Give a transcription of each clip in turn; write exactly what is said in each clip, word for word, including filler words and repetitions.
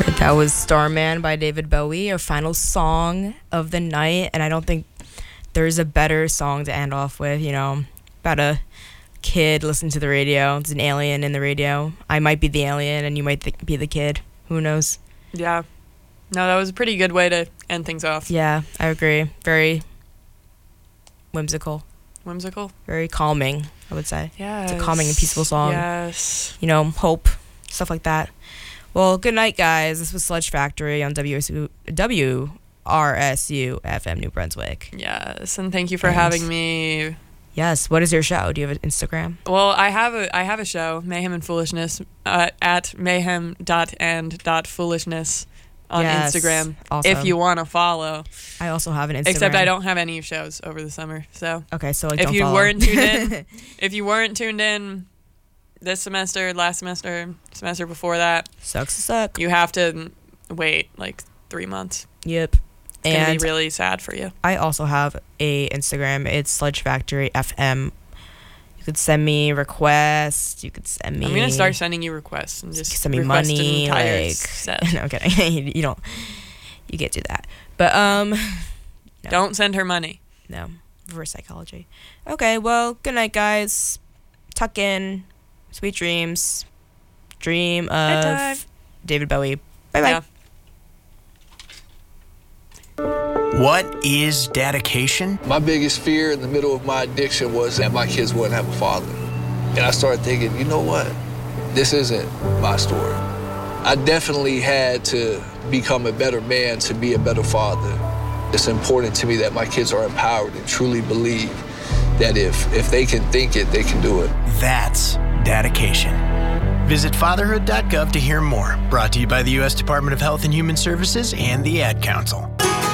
That was Starman by David Bowie, our final song of the night. And I don't think there's a better song to end off with, you know, about a kid listening to the radio. It's an alien in the radio. I might be the alien and you might th- be the kid. Who knows? Yeah. No, that was a pretty good way to end things off. Yeah, I agree. Very whimsical. Whimsical? Very calming, I would say. Yes. It's a calming and peaceful song. Yes. You know, hope, stuff like that. Well, good night, guys. This was Sludge Factory on W S U, W R S U F M New Brunswick. Yes, and thank you for Thanks. having me. Yes. What is your show? Do you have an Instagram? Well, I have a I have a show, Mayhem and Foolishness, uh, at mayhem dot and dot foolishness on Yes. Instagram. Awesome. If you want to follow. I also have an Instagram. Except I don't have any shows over the summer. So Okay, so like, if don't you follow. weren't tuned in, if you weren't tuned in this semester, last semester, semester before that, Sucks to suck. you have to wait like three months. Yep. It's gonna And be really sad for you. I also have a Instagram. It's Sludge Factory F M. You could send me requests. You could send me. I'm gonna start sending you requests and just send me request an money. entire Like, set. no, I'm kidding. you, you don't. You can't do that. But um, no. Don't send her money. No, reverse psychology. Okay, well, good night, guys. Tuck in. Sweet dreams. Dream Bedtime. of David Bowie. Bye bye. Yeah. What is dedication? My biggest fear in the middle of my addiction was that my kids wouldn't have a father. And I started thinking, you know what? This isn't my story. I definitely had to become a better man to be a better father. It's important to me that my kids are empowered and truly believe that if, if they can think it, they can do it. That's dedication. Visit fatherhood dot gov to hear more. Brought to you by the U S Department of Health and Human Services and the Ad Council.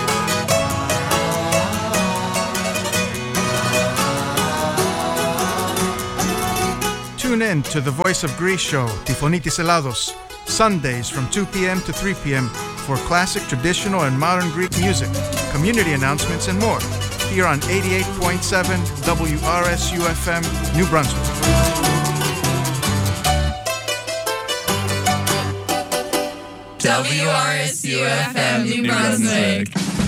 Tune in to the Voice of Greece show, Tifonitis Elados, Sundays from two p.m. to three p.m. for classic, traditional, and modern Greek music, community announcements, and more. Here on eighty-eight point seven W R S U F M, New Brunswick. W R S U F M, New Brunswick.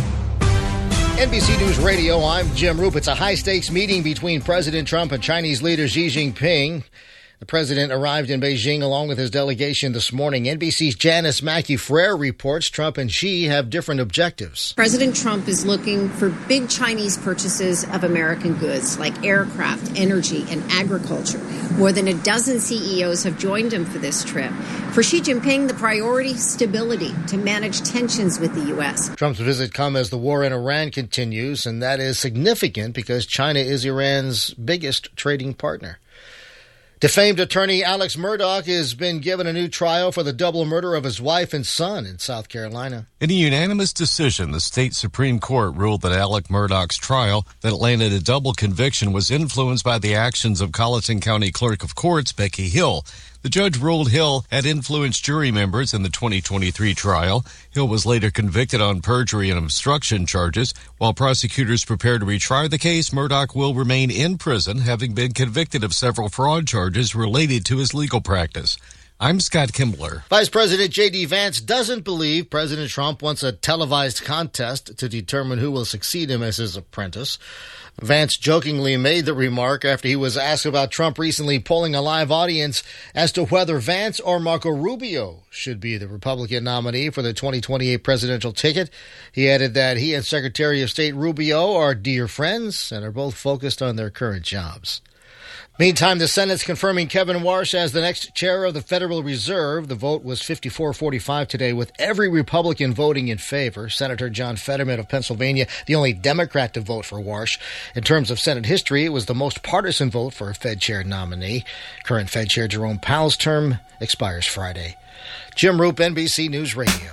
N B C News Radio, I'm Jim Roop. It's a high-stakes meeting between President Trump and Chinese leader Xi Jinping. The president arrived in Beijing along with his delegation this morning. N B C's Janice Mackey-Frere reports Trump and Xi have different objectives. President Trump is looking for big Chinese purchases of American goods like aircraft, energy, and agriculture. More than a dozen C E Os have joined him for this trip. For Xi Jinping, the priority, stability to manage tensions with the U S. Trump's visit comes as the war in Iran continues, and that is significant because China is Iran's biggest trading partner. Defamed attorney Alex Murdaugh has been given a new trial for the double murder of his wife and son in South Carolina. In a unanimous decision, the state Supreme Court ruled that Alex Murdaugh's trial that landed a double conviction was influenced by the actions of Colleton County Clerk of Courts Becky Hill. The judge ruled Hill had influenced jury members in the twenty twenty-three trial. Hill was later convicted on perjury and obstruction charges. While prosecutors prepare to retry the case, Murdaugh will remain in prison, having been convicted of several fraud charges related to his legal practice. I'm Scott Kimbler. Vice President J D. Vance doesn't believe President Trump wants a televised contest to determine who will succeed him as his apprentice. Vance jokingly made the remark after he was asked about Trump recently polling a live audience as to whether Vance or Marco Rubio should be the Republican nominee for the twenty twenty-eight presidential ticket. He added that he and Secretary of State Rubio are dear friends and are both focused on their current jobs. Meantime, the Senate's confirming Kevin Warsh as the next chair of the Federal Reserve. The vote was fifty-four forty-five today, with every Republican voting in favor. Senator John Fetterman of Pennsylvania, the only Democrat to vote for Warsh. In terms of Senate history, it was the most partisan vote for a Fed chair nominee. Current Fed chair Jerome Powell's term expires Friday. Jim Roop, N B C News Radio.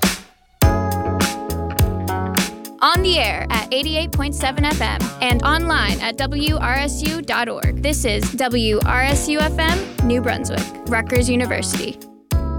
On the air at eighty-eight point seven F M and online at W R S U dot org. This is W R S U F M, New Brunswick, Rutgers University.